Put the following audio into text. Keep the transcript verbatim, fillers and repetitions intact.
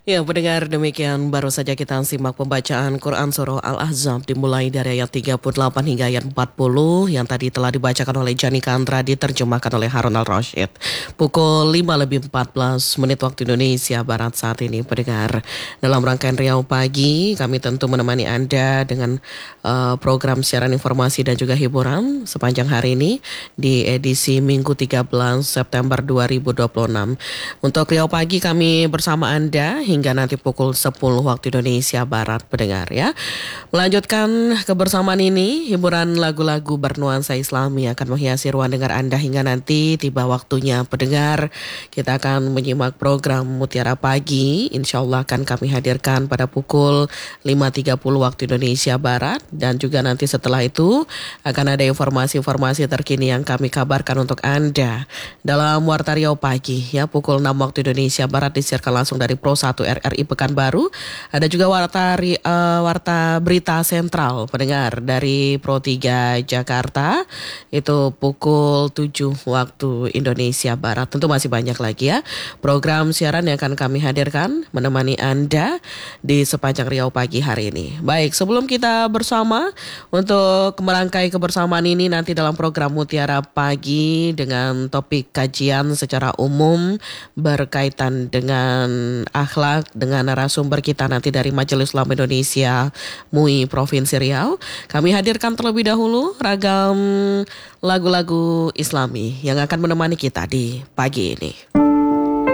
Ya, pendengar, demikian baru saja kita simak pembacaan Quran Surah Al-Ahzab dimulai dari ayat tiga puluh delapan hingga ayat empat puluh yang tadi telah dibacakan oleh Jani Kandra, diterjemahkan oleh Harun Al-Rashid. Pukul lima lebih empat belas menit waktu Indonesia Barat saat ini, pendengar. Dalam rangkaian Riau Pagi, kami tentu menemani Anda dengan uh, program siaran informasi dan juga hiburan sepanjang hari ini di edisi Minggu tiga belas September dua ribu dua puluh enam. Untuk Riau Pagi kami bersama Anda hingga nanti pukul sepuluh waktu Indonesia Barat, pendengar ya. Melanjutkan kebersamaan ini, hiburan lagu-lagu bernuansa Islami akan menghiasi ruang dengar Anda hingga nanti tiba waktunya, pendengar. Kita akan menyimak program Mutiara Pagi, insya Allah akan kami hadirkan pada pukul lima tiga puluh waktu Indonesia Barat. Dan juga nanti setelah itu akan ada informasi-informasi terkini yang kami kabarkan untuk Anda dalam Warta Riau Pagi ya, pukul enam waktu Indonesia Barat disiarkan langsung dari Pro satu R R I Pekanbaru. Ada juga Warta, uh, Warta Berita Sentral, pendengar, dari Pro tiga Jakarta. Itu pukul tujuh waktu Indonesia Barat. Tentu masih banyak lagi ya program siaran yang akan kami hadirkan menemani Anda di sepanjang Riau Pagi hari ini. Baik, sebelum kita bersama untuk merangkai kebersamaan ini nanti dalam program Mutiara Pagi dengan topik kajian secara umum berkaitan dengan akhlak dengan narasumber kita nanti dari Majelis Ulama Indonesia M U I Provinsi Riau. Kami hadirkan terlebih dahulu ragam lagu-lagu Islami yang akan menemani kita di pagi ini.